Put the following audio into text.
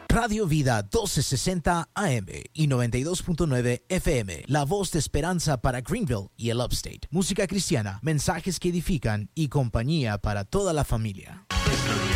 Radio Vida 1260 AM y 92.9 FM. La voz de esperanza para Greenville y el Upstate. Música cristiana, mensajes que edifican y compañía para toda la familia.